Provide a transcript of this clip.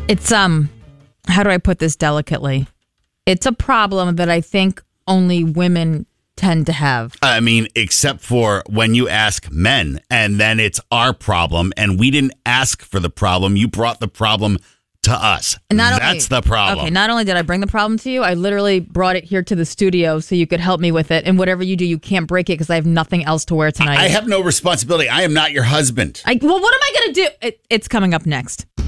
It's, how do I put this delicately? It's a problem that I think only women tend to have. I mean, except for when you ask men, and then it's our problem, and we didn't ask for the problem. You brought the problem to us. That's the problem. Okay, not only did I bring the problem to you, I literally brought it here to the studio so you could help me with it. And whatever you do, you can't break it because I have nothing else to wear tonight. I have no responsibility. I am not your husband. Well, what am I going to do? It's coming up next.